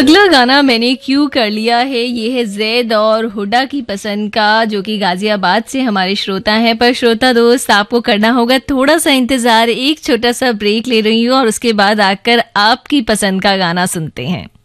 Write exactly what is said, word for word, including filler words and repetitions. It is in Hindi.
अगला गाना मैंने क्यों कर लिया है, ये है जैद और हुडा की पसंद का, जो कि गाजियाबाद से हमारे श्रोता हैं। पर श्रोता दोस्त, आपको करना होगा थोड़ा सा इंतजार, एक छोटा सा ब्रेक ले रही हूँ और उसके बाद आकर आपकी पसंद का गाना सुनते हैं।